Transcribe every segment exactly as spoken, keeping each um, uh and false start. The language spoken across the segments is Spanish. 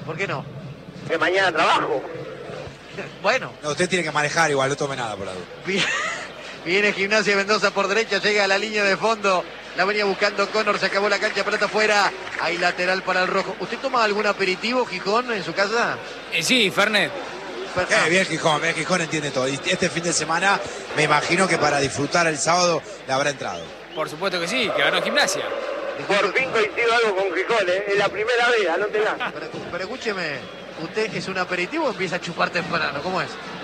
¿Por qué no? Que mañana trabajo. Bueno. No, usted tiene que manejar igual, no tome nada por la duda. Bien. Viene Gimnasia Mendoza por derecha, llega a la línea de fondo. La venía buscando Connor, se acabó la cancha, pelota afuera. Hay lateral para el rojo. ¿Usted toma algún aperitivo, Gijón, en su casa? Eh, sí, Fernet. Eh, bien Gijón, bien Gijón entiende todo. Y este fin de semana me imagino que para disfrutar el sábado le habrá entrado. Por supuesto que sí, que ganó Gimnasia. Por fin coincido algo con Gijón, ¿eh? Es la primera vez, anótela. Pero, pero escúcheme, ¿usted es un aperitivo o empieza a chupar temprano? ¿Cómo es?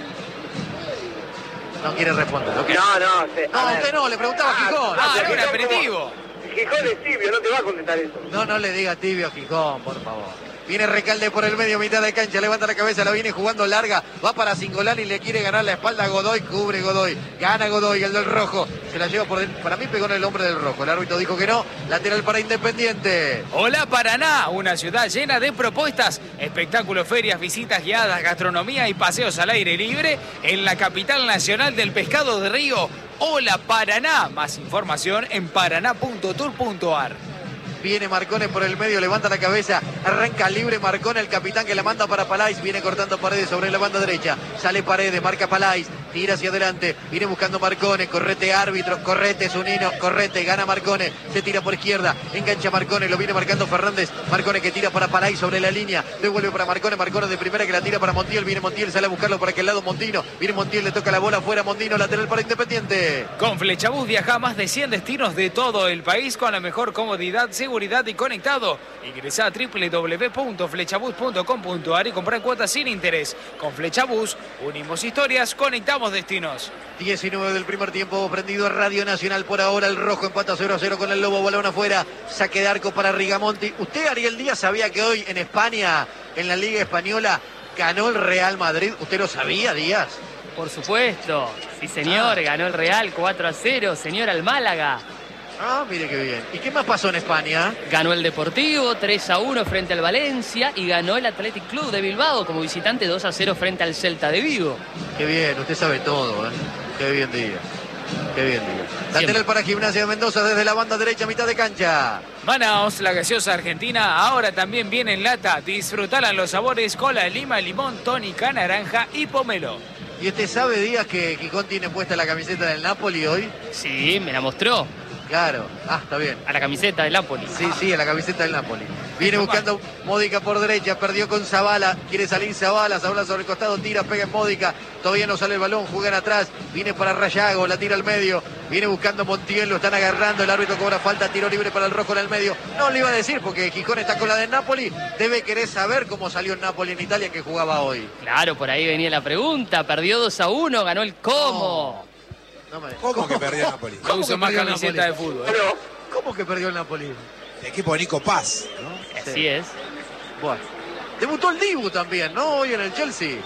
No quiere responder. ¿Okay? No, no, sé. No, usted no, le preguntaba a Gijón. Ah, Ah, era un Gijón aperitivo. como- Gijón es tibio, no te va a contestar eso. No, no le diga tibio a Gijón, por favor. Viene Recalde por el medio, mitad de cancha, levanta la cabeza, la viene jugando larga, va para Cingolani y le quiere ganar la espalda a Godoy, cubre Godoy, gana Godoy, el del rojo, se la lleva por dentro, para mí pegó en el hombre del rojo, el árbitro dijo que no, lateral para Independiente. Hola Paraná, una ciudad llena de propuestas, espectáculos, ferias, visitas guiadas, gastronomía y paseos al aire libre en la capital nacional del pescado de río. Hola Paraná, más información en paraná punto tour punto ar. Viene Marcone por el medio, levanta la cabeza, arranca libre Marcone, el capitán que la manda para Palais, viene cortando Paredes sobre la banda derecha, sale Paredes, marca Palais, tira hacia adelante, viene buscando Marcone, correte árbitro, correte Zunino, correte, gana Marcone, se tira por izquierda, engancha Marcone, lo viene marcando Fernández, Marcone que tira para Palais sobre la línea, devuelve para Marcone, Marcone de primera que la tira para Montiel, viene Montiel, sale a buscarlo por aquel lado Montino, viene Montiel, le toca la bola afuera, Mondino, lateral para Independiente. Con Flechabús viaja a más de cien destinos de todo el país con la mejor comodidad, seguridad y conectado. Ingresa a doble u doble u doble u punto flechabús punto com punto ar y comprar cuotas sin interés. Con Flechabús unimos historias, conectamos destinos. diecinueve del primer tiempo, prendido Radio Nacional por ahora, el rojo empata cero a cero con el Lobo, balón afuera, saque de arco para Rigamonti. ¿Usted, Ariel Díaz, sabía que hoy en España, en la Liga Española, ganó el Real Madrid? ¿Usted lo sabía, Díaz? Por supuesto, sí señor, Ah. ganó el Real cuatro a cero, señor al Málaga. Ah, mire qué bien. ¿Y qué más pasó en España? Ganó el Deportivo tres a uno frente al Valencia y ganó el Athletic Club de Bilbao como visitante dos a cero frente al Celta de Vigo. Qué bien, usted sabe todo, ¿eh? Qué bien, Díaz. Qué bien, Díaz. Lateral para Gimnasia de Mendoza desde la banda derecha, mitad de cancha. Manaos, la gaseosa argentina, ahora también viene en lata. Disfrutala en los sabores cola, lima, limón, tónica, naranja y pomelo. ¿Y usted sabe, Díaz, que Gijón tiene puesta la camiseta del Napoli hoy? Sí, me la mostró. Claro. Ah, está bien. A la camiseta del Napoli. Sí, sí, a la camiseta del Napoli. Viene buscando Módica por derecha, perdió con Zavala, quiere salir Zavala, Zavala sobre el costado, tira, pega en Módica, todavía no sale el balón, juegan atrás, viene para Rayago, la tira al medio, viene buscando Montiel, lo están agarrando, el árbitro cobra falta, tiro libre para el rojo en el medio. No le iba a decir porque Gijón está con la de Napoli, debe querer saber cómo salió el Napoli en Italia que jugaba hoy. Claro, por ahí venía la pregunta. Perdió dos a uno, ganó el cómo. No me- ¿Cómo que perdió Napoli? No uso que más perdió el camiseta Napoli? de fútbol. Pero, ¿Cómo que perdió el Napoli? El equipo de Nico Paz, ¿no? Así Sí. es. Bueno. Debutó el Dibu también, ¿no? Hoy en el Chelsea.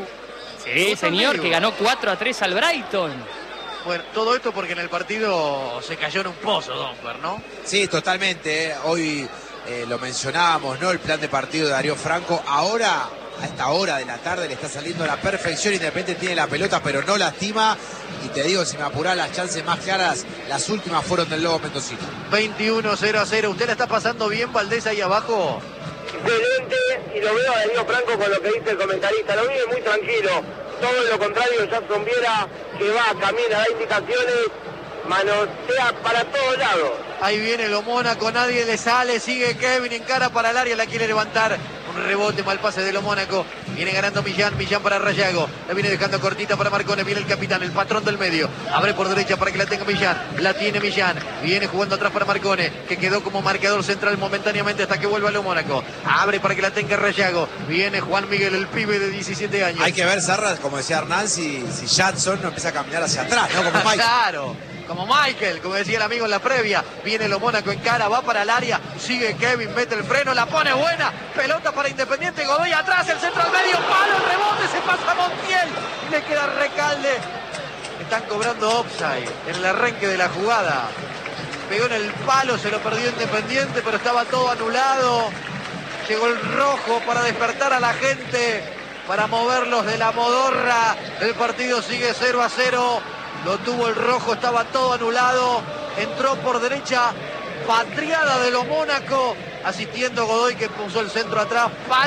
Sí, señor, que ganó cuatro a tres al Brighton. Bueno, todo esto porque en el partido se cayó en un pozo, Domper, ¿no? Sí, totalmente. ¿eh? Hoy eh, lo mencionábamos, ¿no? El plan de partido de Darío Franco. Ahora, a esta hora de la tarde, le está saliendo a la perfección. Independiente tiene la pelota, pero no lastima. Y te digo, si me apurás, las chances más claras, las últimas fueron del Lobo Mendocino. veintiuno cero a cero. ¿Usted la está pasando bien, Valdés, ahí abajo? excelente, y lo veo a Darío Franco con lo que dice el comentarista, lo vive muy tranquilo. Todo lo contrario, Jackson Viera, que va, camina, da indicaciones, manosea para todos lados. Ahí viene lo Mónaco, nadie le sale, sigue Kevin, encara para el área, la quiere levantar. Un rebote, mal pase de lo Mónaco. Viene ganando Millán, Millán para Rayago. La viene dejando cortita para Marcone, viene el capitán, el patrón del medio. Abre por derecha para que la tenga Millán. La tiene Millán. Viene jugando atrás para Marcone, que quedó como marcador central momentáneamente hasta que vuelva lo Mónaco. Abre para que la tenga Rayago. Viene Juan Miguel, el pibe de diecisiete años. Hay que ver, Sarra, como decía Hernán, si, si Jackson no empieza a caminar hacia atrás, ¿no? Como Mike. Claro, como Michael, como decía el amigo en la previa. Viene lo Mónaco en cara, va para el área, sigue Kevin, mete el freno, la pone buena, pelota para Independiente, Godoy atrás, el centro al medio, palo, el rebote, se pasa Montiel, y le queda Recalde. Están cobrando offside en el arranque de la jugada. Pegó en el palo, se lo perdió Independiente, pero estaba todo anulado. Llegó el rojo para despertar a la gente, para moverlos de la modorra. El partido sigue cero a cero. Lo tuvo el rojo, estaba todo anulado. Entró por derecha, patriada de lo Mónaco, asistiendo Godoy que puso el centro atrás.